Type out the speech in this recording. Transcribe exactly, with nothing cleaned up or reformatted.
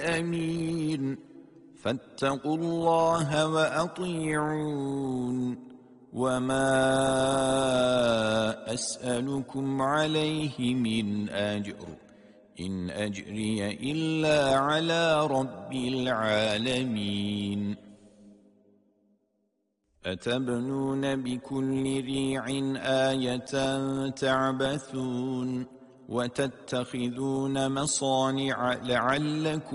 أمين فاتقوا الله وأطيعون وما أسألكم عليه من أجر إن أجري إلا على رب العالمين أتبنون بكل ريع آية تعبثون وتتخذون مصانع لعلكم